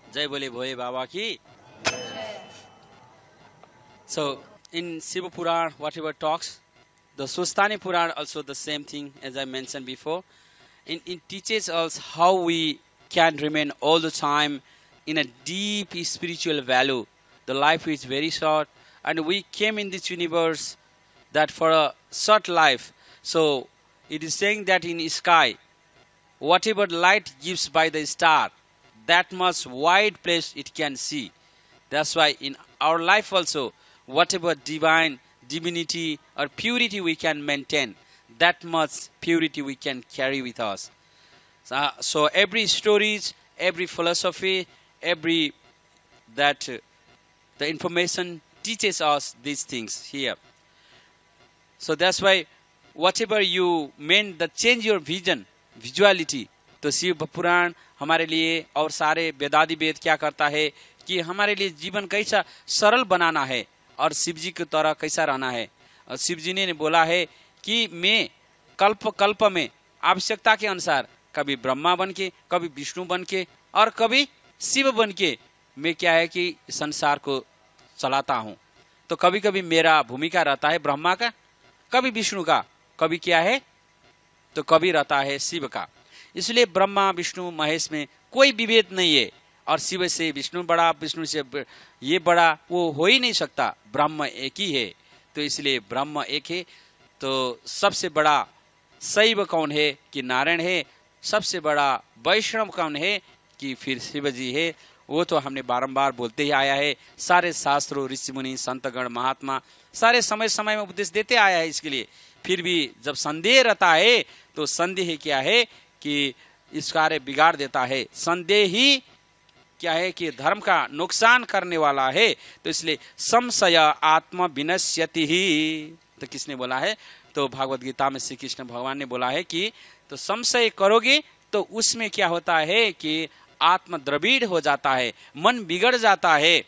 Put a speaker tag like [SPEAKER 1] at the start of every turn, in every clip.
[SPEAKER 1] जय बोले भोले बाबा की. So in Shiva Puran, whatever talks, the Sustani Puran also the same thing as I mentioned before. It teaches us how we can remain all the time in a deep spiritual value. The life is very short, and we came in this universe that for a short life. So it is saying that in sky, whatever light gives by the star, that much wide place it can see. That's why in our life also, whatever divinity or purity we can maintain, that much purity we can carry with us. So every stories, every philosophy, every that the information teaches us these things here. So that's why whatever you mean, the change your vision, visuality. तो शिव पुराण हमारे लिए और सारे वेदादि वेद क्या करता है कि हमारे लिए जीवन कैसा सरल बनाना है और शिव जी की तरह कैसा रहना है. और शिव जी ने बोला है कि मैं कल्प कल्प में आवश्यकता के अनुसार कभी ब्रह्मा बन के, कभी विष्णु बन के और कभी शिव बन के मैं क्या है कि संसार को चलाता हूँ. तो कभी कभी मेरा भूमिका रहता है ब्रह्मा का, कभी विष्णु का, कभी क्या है तो कभी रहता है शिव का. इसलिए ब्रह्मा विष्णु महेश में कोई विभेद नहीं है और शिव से विष्णु बड़ा, विष्णु से ये बड़ा वो हो ही नहीं सकता. ब्रह्म एक ही है. तो इसलिए ब्रह्म एक है. तो सबसे बड़ा शैव कौन है कि नारायण है. सबसे बड़ा वैष्णव कौन है कि फिर शिव जी है. वो तो हमने बारंबार बोलते ही आया है. सारे शास्त्रों, ऋषि मुनि, संतगण, महात्मा सारे समय समय में उपदेश देते आया है. इसके लिए फिर भी जब संदेह रहता है तो संदेह क्या है कि इस कार्य बिगाड़ देता है. संदेह ही क्या है कि धर्म का नुकसान करने वाला है. तो इसलिए संशय आत्मा विनश्यति ही. तो किसने बोला है? तो भागवत गीता में श्री कृष्ण भगवान ने बोला है कि तो संशय करोगे तो उसमें क्या होता है कि आत्मा द्रविड़ हो जाता है, मन बिगड़ जाता है.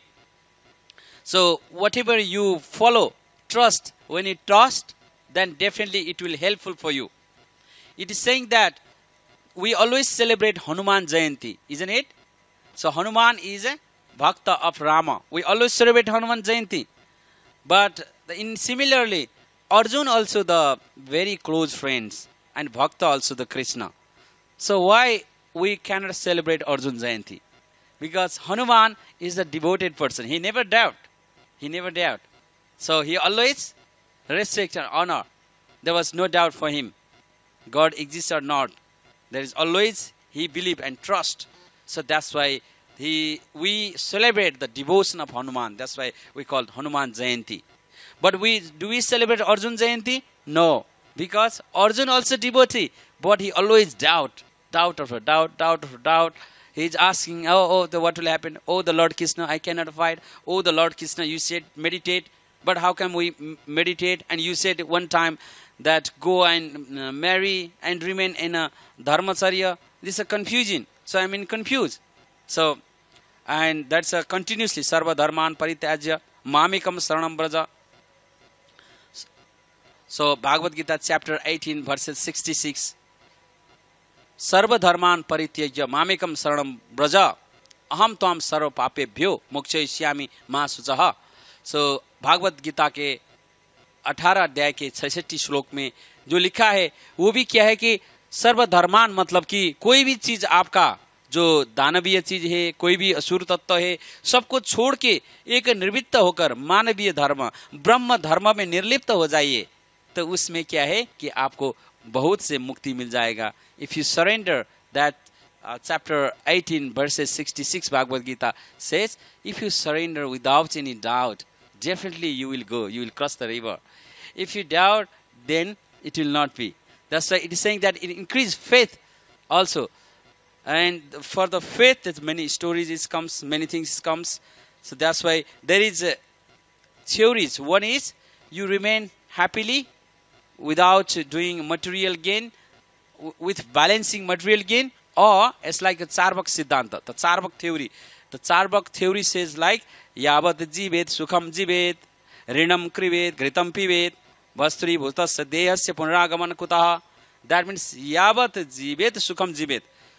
[SPEAKER 1] So what ever you follow, trust, when you trust then definitely it will helpful for you. It is saying that we always celebrate Hanuman Jayanti, isn't it? So Hanuman is a bhakta of Rama. We always celebrate Hanuman Jayanti. But in similarly, Arjun also the very close friends and bhakta also the Krishna. So why we cannot celebrate Arjun Jayanti? Because Hanuman is a devoted person. He never doubt. He never doubt. So he always respect and honor. There was no doubt for him. God exists or not. There is always he believe and trust. So that's why we celebrate the devotion of Hanuman. That's why we call Hanuman Jayanti. But do we celebrate Arjun Jayanti? No. Because Arjun also devotee. But he always doubt. Doubt after doubt, doubt after doubt. He is asking, what will happen? Oh, the Lord Krishna, I cannot fight. Oh, the Lord Krishna, you said meditate. But how can we meditate? And you said one time that go and marry and remain in a dharmacharya. This is a confusion. So I mean confused. So, and that's a continuously sarva dharman parityajya mamikam saranam braja. So Bhagavad Gita chapter 18 verses 66. Sarva dharman parityajya mamikam saranam braja aham tvam sarva papebhyo mokshayishyami ma suchaha. So Bhagavat Gita के 18 अध्याय के 66 श्लोक में जो लिखा है वो भी क्या है कि सर्वधर्मान मतलब कि कोई भी चीज आपका जो दानवीय चीज है, कोई भी असुर तत्व है, सबको छोड़ के एक निर्वित्त होकर मानवीय धर्म, ब्रह्म धर्म में निर्लिप्त हो जाइए. तो उसमें क्या है कि आपको बहुत से मुक्ति मिल जाएगा. If you surrender that chapter 18 verses 66 Bhagavad Gita says, if you surrender without any doubt, definitely you will go, you will cross the river. If you doubt, then it will not be. That's why it is saying that it increases faith also. And for the faith, there's many stories comes, many things comes. So that's why there is theories. One is you remain happily without doing material gain, with balancing material gain, or it's like a Charvak Siddhanta, the Charvak theory. The Charvak theory says like, Yavat jivet sukham jivet, rinam krivet, gritam pivet, vastri bhutasya dehasya punaragaman kutaha. That means Yavat jivet sukham jivet.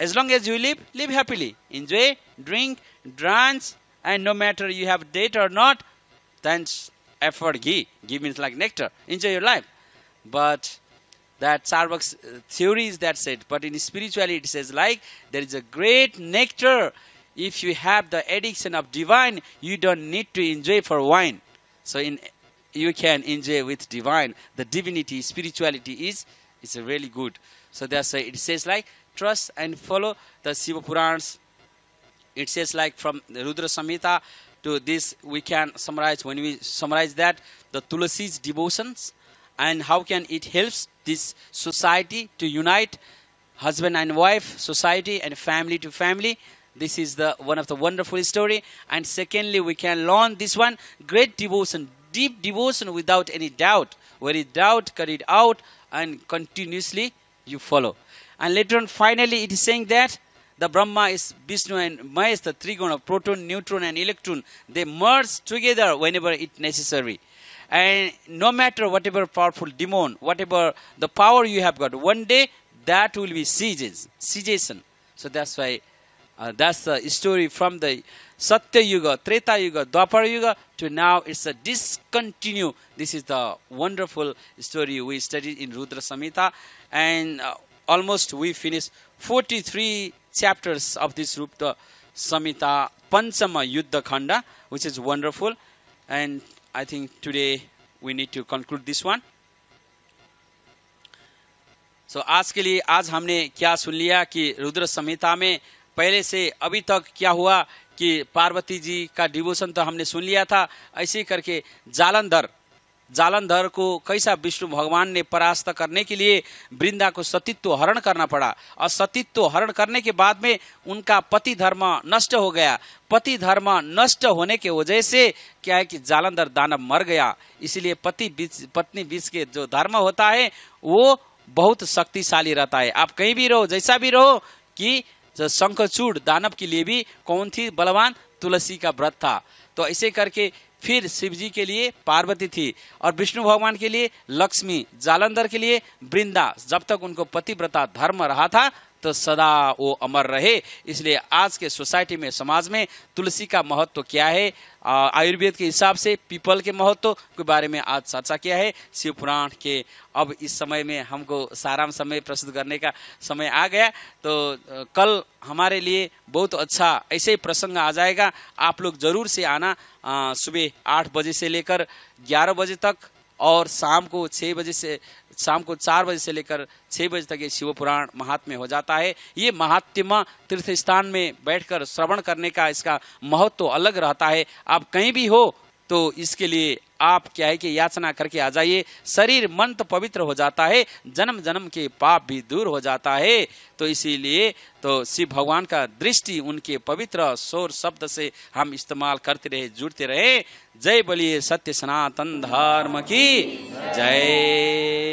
[SPEAKER 1] as long as you live happily. Enjoy, drink, dance, and no matter you have date or not, then effort ghee. Ghee means like nectar. Enjoy your life. But that Starbucks theory is that said. But in spirituality it says like there is a great nectar. If you have the addiction of divine, you don't need to enjoy for wine. So you can enjoy with divine. The divinity, spirituality is really good. So that's why it says like trust and follow the Shiva Purans. It says like from the Rudra Samhita to this we can summarize. When we summarize that, the Tulasi's devotions and how can it helps this society to unite, husband and wife, society and family to family. This is the one of the wonderful story. And secondly, we can learn this one, great devotion, deep devotion without any doubt. Where is doubt, cut it out and continuously you follow. And later on, finally, it is saying that the Brahma is Vishnu and Mahesh, the trigona of proton, neutron and electron. They merge together whenever it necessary. And no matter whatever powerful demon, whatever the power you have got, one day that will be cessation. So that's why that's the story from the Satya Yuga, Treta Yuga, Dwapara Yuga to now it's a discontinue. This is the wonderful story we studied in Rudra Samhita. And almost we finished 43 chapters of this Rudra Samhita Panchama Yuddha Khanda, which is wonderful. And I think today we need to conclude this one. So आज के लिए आज हमने क्या सुन लिया कि रुद्र संहिता में पहले से अभी तक क्या हुआ कि पार्वती जी का डिवोशन तो हमने सुन लिया था। ऐसे करके जालंधर को कैसा विष्णु भगवान ने परास्त करने के लिए वृंदा को सतीत्व हरण करना पड़ा और सतीत्व हरण करने के बाद में उनका पति धर्म नष्ट हो गया। पति धर्म नष्ट होने के वजह से क्या है कि जालंधर दानव मर गया। इसलिए पत्नी बीच के जो धर्म होता है वो बहुत शक्तिशाली रहता है। आप कहीं भी रहो, जैसा भी रहो, कि शंखचूड़ दानव के लिए भी कौन थी बलवान? तुलसी का व्रत था। तो ऐसे करके फिर शिव जी के लिए पार्वती थी और विष्णु भगवान के लिए लक्ष्मी, जालंधर के लिए वृंदा। जब तक उनको पतिव्रता धर्म रहा था तो सदा वो अमर रहे। इसलिए आज के सोसाइटी में, समाज में तुलसी का महत्व क्या है, आयुर्वेद के हिसाब से पीपल के महत्व के बारे में आज चर्चा किया है शिव पुराण के। अब इस समय में हमको सारांश समय प्रस्तुत करने का समय आ गया। तो कल हमारे लिए बहुत अच्छा ऐसे ही प्रसंग आ जाएगा। आप लोग जरूर से आना। सुबह 8 बजे से लेकर 11 बजे तक और शाम को 4 बजे से लेकर 6 बजे तक ये शिव पुराण महात्म्य हो जाता है। ये महात्म्य तीर्थ स्थान में बैठकर श्रवण करने का इसका महत्व अलग रहता है। आप कहीं भी हो तो इसके लिए आप क्या है कि याचना करके आ जाइए। शरीर मन तो पवित्र हो जाता है, जन्म जन्म के पाप भी दूर हो जाता है। तो इसीलिए तो शिव भगवान का दृष्टि उनके पवित्र शोर शब्द से हम इस्तेमाल करते रहे, जुड़ते रहे। जय बोलिए सत्य सनातन धर्म की जय।